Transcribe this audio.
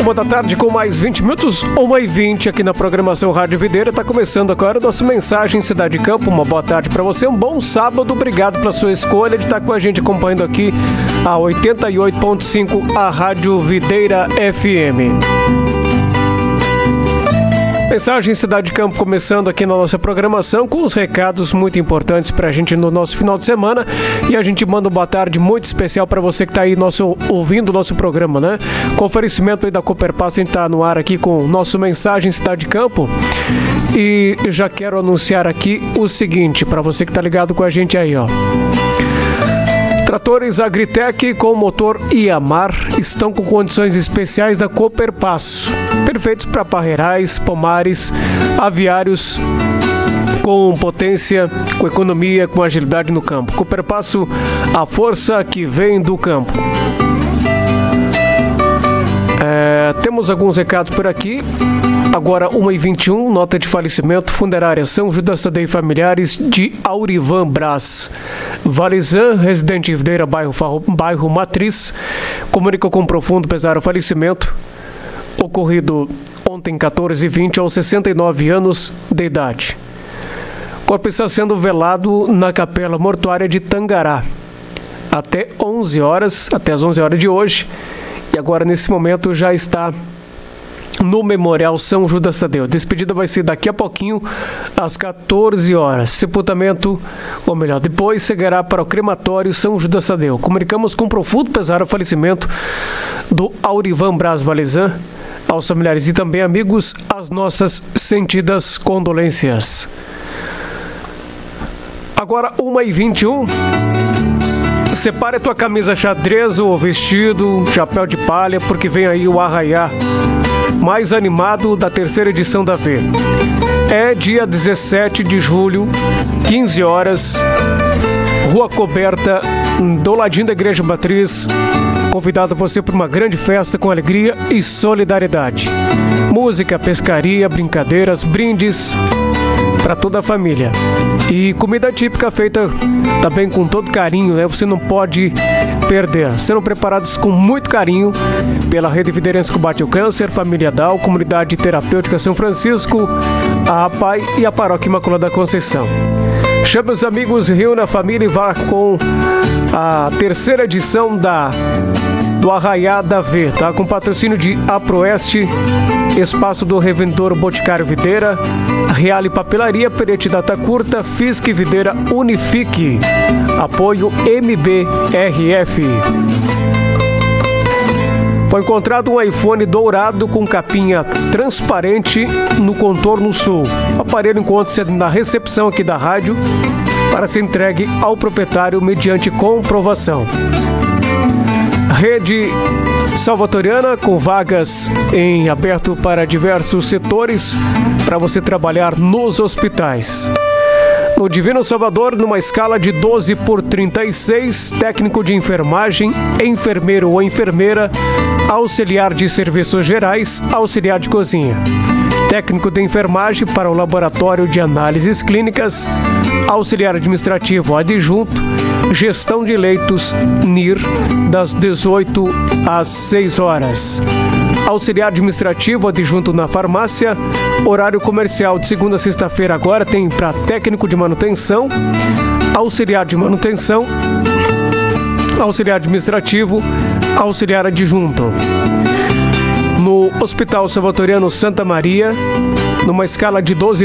1 da tarde com mais 20 minutos, 1h20 aqui na programação Rádio Videira. Está começando agora a nossa mensagem Cidade de Campo. Uma boa tarde para você, um bom sábado. Obrigado pela sua escolha de estar com a gente acompanhando aqui a 88.5, a Rádio Videira FM. Mensagem Cidade de Campo começando aqui na nossa programação com os recados muito importantes pra gente no nosso final de semana, e a gente manda uma boa tarde muito especial para você que tá aí ouvindo o nosso programa, né? Com oferecimento aí da Cooperpass, a gente tá no ar aqui com o nosso Mensagem Cidade de Campo, e já quero anunciar aqui o seguinte para você que tá ligado com a gente aí, ó. Tratores Agritec com motor Iamar estão com condições especiais da Cooperpass, perfeitos para parreirais, pomares, aviários, com potência, com economia, com agilidade no campo. Cooperpass, a força que vem do campo. Temos alguns recados por aqui. Agora 1h21, nota de falecimento, funerária São Judas Tadei Familiares de Aurivan Brás. Valizan, residente em Videira, bairro Matriz, comunica com profundo pesar o falecimento ocorrido ontem 14h20 aos 69 anos de idade. O corpo está sendo velado na capela mortuária de Tangará até as 11 horas de hoje, e agora nesse momento já está no Memorial São Judas Tadeu. A despedida vai ser daqui a pouquinho, às 14 horas. Sepultamento, ou melhor, depois seguirá para o crematório São Judas Tadeu. Comunicamos com profundo pesar o falecimento do Aurivan Brás Valizan. Aos familiares e também amigos, as nossas sentidas condolências. Agora 1h21. Separe a tua camisa xadrez ou vestido, chapéu de palha, porque vem aí o arraiá mais animado da terceira edição da V. É dia 17 de julho, 15 horas, Rua Coberta, do ladinho da Igreja Matriz. Convidado você para uma grande festa com alegria e solidariedade. Música, pescaria, brincadeiras, brindes para toda a família. E comida típica feita também com todo carinho, né? Você não pode perder. Serão preparados com muito carinho pela Rede Videirense Combate ao Câncer, Família Dal, Comunidade Terapêutica São Francisco, a APAI e a Paróquia Imaculada Conceição. Chame os amigos, reúna a família e vá com a terceira edição do Arraiá da V, tá? Com patrocínio de Aproeste, Espaço do Revendedor Boticário Videira, Reale Papelaria, Perete Data Curta, Fisque Videira, Unifique. Apoio MBRF. Foi encontrado um iPhone dourado com capinha transparente no contorno sul. O aparelho encontra-se na recepção aqui da rádio para ser entregue ao proprietário mediante comprovação. Rede Salvatoriana, com vagas em aberto para diversos setores para você trabalhar nos hospitais. No Divino Salvador, numa escala de 12/36, técnico de enfermagem, enfermeiro ou enfermeira, auxiliar de serviços gerais, auxiliar de cozinha. Técnico de enfermagem para o laboratório de análises clínicas, auxiliar administrativo adjunto, gestão de leitos NIR, das 18 às 6 horas. Auxiliar administrativo adjunto na farmácia, horário comercial de segunda a sexta-feira agora tem para técnico de manutenção, auxiliar de manutenção, auxiliar administrativo, auxiliar adjunto. No Hospital Salvatoriano Santa Maria, numa escala de 12